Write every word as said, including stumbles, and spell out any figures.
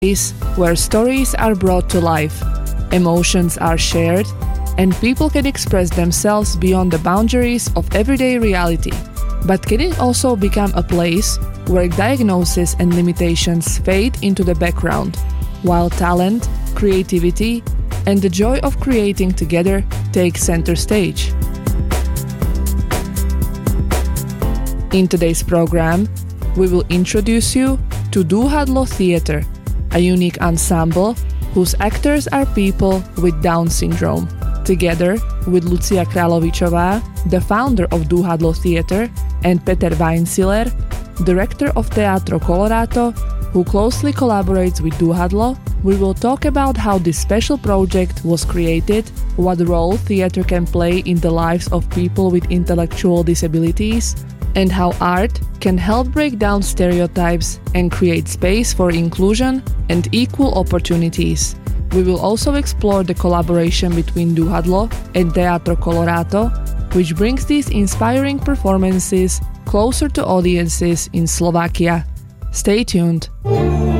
place where stories are brought to life, emotions are shared, and people can express themselves beyond the boundaries of everyday reality. But can it also become a place where diagnosis and limitations fade into the background, while talent, creativity, and the joy of creating together take center stage? In today's program, we will introduce you to Dúhadlo Theatre, a unique ensemble whose actors are people with Down syndrome. Together with Lucia Královičová, the founder of Dúhadlo Theatre, and Peter Weinziller, director of Teatro Colorato, who closely collaborates with Dúhadlo, we will talk about how this special project was created, what role theatre can play in the lives of people with intellectual disabilities, and how art can help break down stereotypes and create space for inclusion and equal opportunities. We will also explore the collaboration between Dúhadlo and Teatro Colorato, which brings these inspiring performances closer to audiences in Slovakia. Stay tuned!